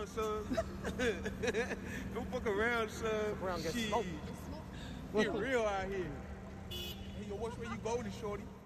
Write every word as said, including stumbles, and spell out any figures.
son. Don't fuck around, son. Around, get Shit. smoked. Get real out here. Hey, yo, what's where you golden, shorty?